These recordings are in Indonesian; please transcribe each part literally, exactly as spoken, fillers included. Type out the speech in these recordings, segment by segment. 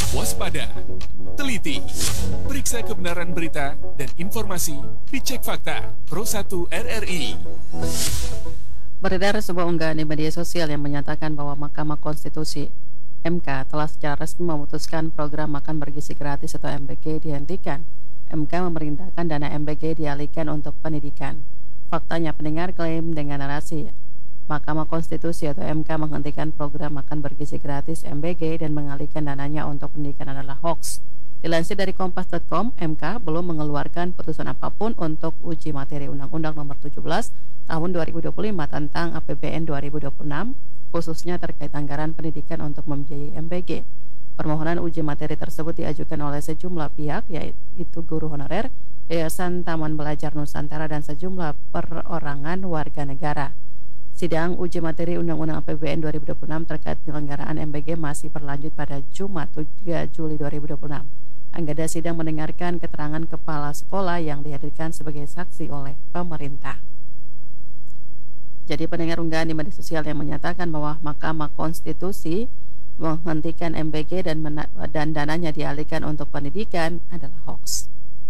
Waspada, teliti, periksa kebenaran berita dan informasi, dicek fakta, Pro satu R R I. Beredar sebuah unggahan di media sosial yang menyatakan bahwa Mahkamah Konstitusi M K telah secara resmi memutuskan program makan bergizi gratis atau M B G dihentikan. M K memerintahkan dana M B G dialihkan untuk pendidikan. Faktanya pendengar klaim dengan narasi Mahkamah Konstitusi atau M K menghentikan program makan bergizi gratis M B G dan mengalihkan dananya untuk pendidikan adalah hoax. Dilansir dari kompas titik com, M K belum mengeluarkan putusan apapun untuk uji materi Undang-Undang Nomor tujuh belas Tahun dua ribu dua puluh lima tentang A P B N dua ribu dua puluh enam, khususnya terkait anggaran pendidikan untuk membiayai M B G. Permohonan uji materi tersebut diajukan oleh sejumlah pihak, yaitu guru honorer, Yayasan Taman Belajar Nusantara, dan sejumlah perorangan warga negara. Sidang uji materi Undang-Undang A P B N dua ribu dua puluh enam terkait penyelenggaraan M B G masih berlanjut pada Jumat tiga Juli dua ribu dua puluh enam. Anggota sidang mendengarkan keterangan kepala sekolah yang dihadirkan sebagai saksi oleh pemerintah. Jadi pendengar unggahan di media sosial yang menyatakan bahwa Mahkamah Konstitusi menghentikan M B G dan, dan dananya dialihkan untuk pendidikan adalah hoax.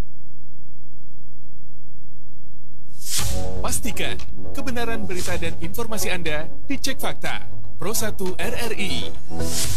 Pastikan kebenaran berita dan informasi Anda dicek fakta. Pro satu R R I.